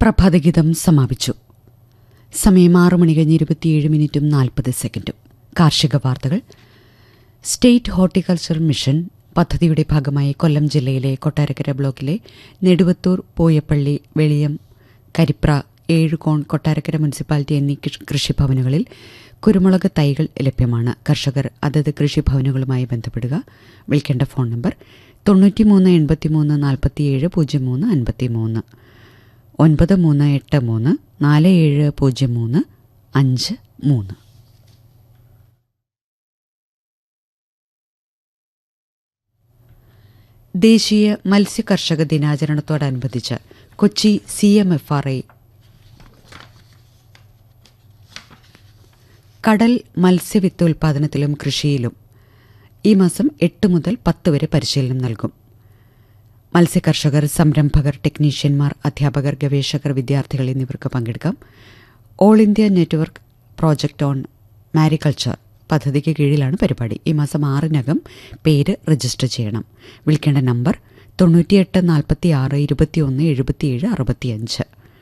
പ്രഭാതഗീതം സമാപിച്ചു. സമയം 6:27:40. കാർഷിക വാർത്തകൾ. സ്റ്റേറ്റ് ഹോർട്ടിക്കൾച്ചർ മിഷൻ പദ്ധതിയുടെ ഭാഗമായി കൊല്ലം ജില്ലയിലെ കൊട്ടാരക്കര ബ്ലോക്കിലെ നെടുവത്തൂർ, പൂയപ്പള്ളി, വെളിയം, കരിപ്ര, ഏഴുകോൺ, കൊട്ടാരക്കര മുനിസിപ്പാലിറ്റി എന്നീ കൃഷിഭവനുകളിൽ കുരുമുളക് തൈകൾ ലഭ്യമാണ്. കർഷകർ അതത് കൃഷിഭവനുകളുമായി ബന്ധപ്പെടുക. വിളിക്കേണ്ട ഫോൺ നമ്പർ 9383470353, 9383470353. ദേശീയ മത്സ്യകർഷക ദിനാചരണത്തോടനുബന്ധിച്ച് കൊച്ചി CMFRI കടൽ മത്സ്യവിത്തുൽപാദനത്തിലും കൃഷിയിലും ഈ മാസം 8 മുതൽ 10 വരെ പരിശീലനം നൽകും. മത്സ്യകർഷകർ, സംരംഭകർ, ടെക്നീഷ്യന്മാർ, അധ്യാപകർ, ഗവേഷകർ, വിദ്യാർത്ഥികൾ എന്നിവർക്ക് പങ്കെടുക്കാം. All India network project on mariculture പദ്ധതിക്ക് കീഴിലാണ് പരിപാടി. ഈ മാസം 6-നകം പേര് രജിസ്റ്റർ ചെയ്യണം. വിളിക്കേണ്ട നമ്പർ 9846217765,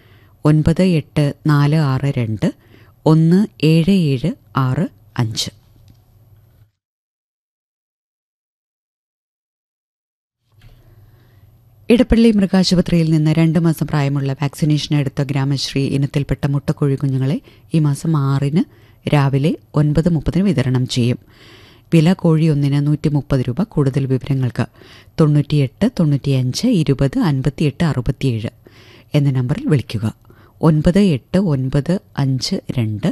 9846217765. ഇടപ്പള്ളി മൃഗാശുപത്രിയിൽ നിന്ന് 2 മാസം പ്രായമുള്ള വാക്സിനേഷൻ എടുത്ത ഗ്രാമശ്രീ ഇനത്തിൽപ്പെട്ട മുട്ടക്കോഴി കുഞ്ഞുങ്ങളെ ഈ മാസം 6-ന് രാവിലെ 9:30 വിതരണം ചെയ്യും. വില കോഴി ഒന്നിന് 130 രൂപ. കൂടുതൽ വിവരങ്ങൾക്ക് 98 95 20 58 67 എന്ന നമ്പറിൽ വിളിക്കുക. 9895205867.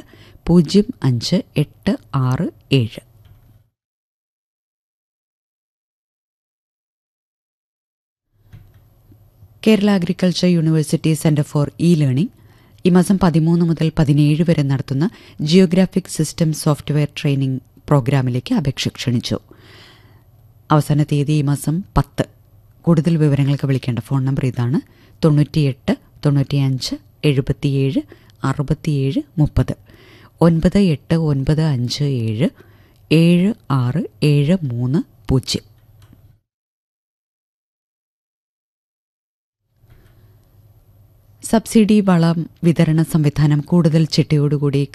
Kerala agriculture university centre for learning ഈ മാസം 13 മുതൽ 17 വരെ നടത്തുന്ന ജിയോഗ്രാഫിക് സിസ്റ്റം സോഫ്റ്റ്വെയർ ട്രെയിനിംഗ് പ്രോഗ്രാമിലേക്ക് അപേക്ഷ ക്ഷണിച്ചു. അവസാന തീയതി ഈ മാസം 10. കൂടുതൽ വിവരങ്ങൾക്ക് വിളിക്കേണ്ട ഫോൺ നമ്പർ ഇതാണ്: 98 95 77 67 30, 989577 7673. സബ്സിഡി വളം വിതരണ സംവിധാനം കൂടുതൽ ചിട്ടയോടുകൂടി